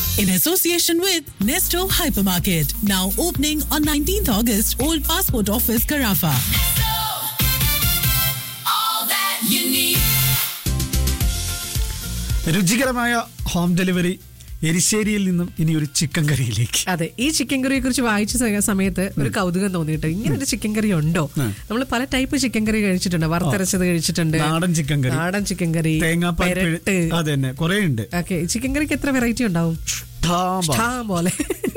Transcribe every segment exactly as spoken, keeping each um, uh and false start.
In association with Nesto Hypermarket. Now opening on nineteenth August, Old Passport Office, Carafa. All that you need. രുചികരമായ home delivery എരിശ്ശേരിയിൽ നിന്നും ഇനി ഒരു chicken കറിയിലേക്ക്. അതെ, ഈ ചിക്കൻ കറിയെ കുറിച്ച് വായിച്ച സമയത്ത് ഒരു കൗതുകം തോന്നിയിട്ട് ഇങ്ങനെ ഒരു ചിക്കൻ കറി ഉണ്ടോ? നമ്മൾ പല ടൈപ്പ് ചിക്കൻ കറി കഴിച്ചിട്ടുണ്ട്. വറുത്തരച്ചത് കഴിച്ചിട്ടുണ്ട്, നാടൻ ചിക്കൻ കറി, നാടൻ ചിക്കൻ കറി, തേങ്ങാപ്പാൽ, അതന്നെ കുറെ ഉണ്ട്. ഓക്കെ, ചിക്കൻ കറിക്ക് എത്ര വെറൈറ്റി ഉണ്ടാവും? പോലെ.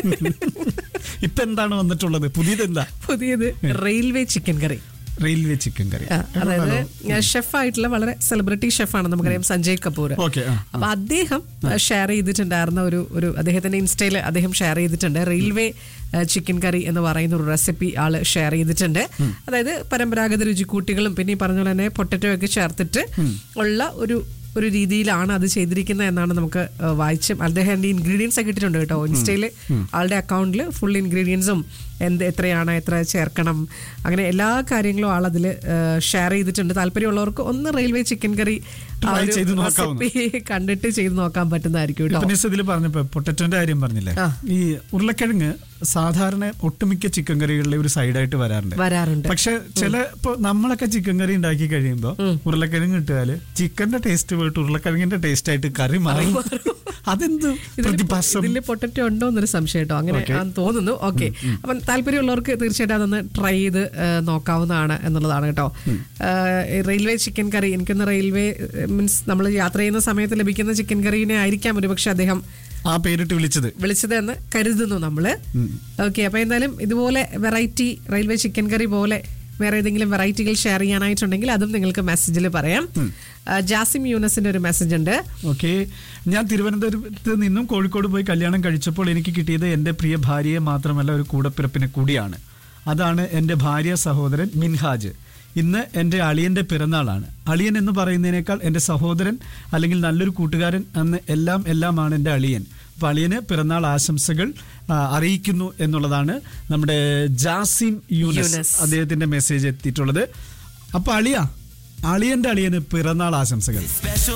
ഇപ്പൊ എന്താണ് വന്നിട്ടുള്ളത്? പുതിയത് എന്താ? പുതിയത് റെയിൽവേ ചിക്കൻ കറി. റെയിൽവേ ചിക്കൻ കറി, അതായത് ഷെഫായിട്ടുള്ള വളരെ സെലിബ്രിറ്റി ഷെഫാണ്, നമുക്കറിയാം, സഞ്ജയ് കപൂർ. അപ്പൊ അദ്ദേഹം ഷെയർ ചെയ്തിട്ടുണ്ടായിരുന്ന ഒരു ഒരു അദ്ദേഹത്തിന്റെ ഇൻസ്റ്റയിൽ അദ്ദേഹം ഷെയർ ചെയ്തിട്ടുണ്ട്. റെയിൽവേ ചിക്കൻ കറി എന്ന് പറയുന്ന ഒരു റെസിപ്പി ആള് ഷെയർ ചെയ്തിട്ടുണ്ട്. അതായത് പരമ്പരാഗത രുചിക്കൂട്ടികളും പിന്നെ ഈ പറഞ്ഞ പോലെ തന്നെ പൊട്ടറ്റോ ഒക്കെ ചേർത്തിട്ട് ഉള്ള ഒരു ഒരു രീതിയിലാണ് അത് ചെയ്തിരിക്കുന്നത് എന്നാണ് നമുക്ക് വായിച്ചും അദ്ദേഹം ഇൻഗ്രീഡിയൻസ് ഒക്കെ ഇട്ടിട്ടുണ്ട് കേട്ടോ ഇൻസ്റ്റയില്. ആളുടെ അക്കൗണ്ടിൽ ഫുൾ ഇൻഗ്രീഡിയൻസും എന്ത് എത്രയാണ്, എത്ര ചേർക്കണം, അങ്ങനെ എല്ലാ കാര്യങ്ങളും ആൾ അതിൽ ഷെയർ ചെയ്തിട്ടുണ്ട്. താല്പര്യമുള്ളവർക്ക് ഒന്ന് റെയിൽവേ ചിക്കൻ കറി കണ്ടിട്ട് ചെയ്ത് നോക്കാൻ പറ്റുന്നതായിരിക്കും കേട്ടോ. ഇതിൽ പറഞ്ഞപ്പോ പൊട്ടറ്റോന്റെ കാര്യം പറഞ്ഞില്ലേ, ഈ ഉരുളക്കിഴങ്ങ് സാധാരണ ഒട്ടുമിക്ക ചിക്കൻ കറികളിലെ ഒരു സൈഡായിട്ട് വരാറുണ്ട് വരാറുണ്ട് പക്ഷെ ചില ഇപ്പൊ നമ്മളൊക്കെ ചിക്കൻ കറി ഉണ്ടാക്കി കഴിയുമ്പോ ഉരുളക്കിഴങ്ങ് ഇട്ടാല് ചിക്കന്റെ ടേസ്റ്റ് പോയിട്ട് ഉരുളക്കിഴങ്ങിന്റെ ടേസ്റ്റ് ആയിട്ട് കറി മാറും. അതെന്ത് പ്രതിഭാസം? ഇതിൽ പൊട്ടറ്റോ ഉണ്ടോ എന്നൊരു സംശയം കേട്ടോ, അങ്ങനെ തോന്നുന്നു. ഓക്കെ, അപ്പം താല്പര്യമുള്ളവർക്ക് തീർച്ചയായിട്ടും അതൊന്ന് ട്രൈ ചെയ്ത് നോക്കാവുന്നതാണ് എന്നുള്ളതാണ് കേട്ടോ. റെയിൽവേ ചിക്കൻ കറി, എനിക്കൊന്ന് റെയിൽവേ മീൻസ് നമ്മൾ യാത്ര ചെയ്യുന്ന സമയത്ത് ലഭിക്കുന്ന ചിക്കൻ കറീനെ ആയിരിക്കാം ഒരുപക്ഷെ അദ്ദേഹം ആ പേരിട്ട് വിളിച്ചത് വിളിച്ചത് എന്ന് കരുതുന്നു നമ്മള്. ഓക്കെ, അപ്പൊ എന്തായാലും ഇതുപോലെ വെറൈറ്റി റെയിൽവേ ചിക്കൻ കറി പോലെ വേറെ ഏതെങ്കിലും വെറൈറ്റികൾ ഷെയർ ചെയ്യാനായിട്ടുണ്ടെങ്കിൽ അതും നിങ്ങൾക്ക് മെസ്സേജിൽ പറയാം. ജാസിം യൂനസിന്റെ ഒരു മെസ്സേജ് ഉണ്ട്. ഓക്കെ, ഞാൻ തിരുവനന്തപുരത്ത് നിന്നും കോഴിക്കോട് പോയി കല്യാണം കഴിച്ചപ്പോൾ എനിക്ക് കിട്ടിയത് എൻ്റെ പ്രിയ ഭാര്യയെ മാത്രമല്ല ഒരു കൂടപ്പിറപ്പിനെ കൂടിയാണ്. അതാണ് എൻ്റെ ഭാര്യ സഹോദരൻ മിൻഹാജ്. ഇന്ന് എൻ്റെ അളിയൻ്റെ പിറന്നാളാണ്. അളിയൻ എന്ന് പറയുന്നതിനേക്കാൾ എൻ്റെ സഹോദരൻ അല്ലെങ്കിൽ നല്ലൊരു കൂട്ടുകാരൻ എന്ന് എല്ലാം എല്ലാമാണ് എൻ്റെ അളിയൻ. അപ്പോൾ അളിയന് പിറന്നാൾ ആശംസകൾ അറിയിക്കുന്നു എന്നുള്ളതാണ് നമ്മുടെ ജാസിം യൂനസ് അദ്ദേഹത്തിന്റെ മെസ്സേജ് എത്തിയിട്ടുള്ളത്. അപ്പോൾ അളിയ അളിയൻ്റെ അളിയന് പിറന്നാൾ ആശംസകൾ.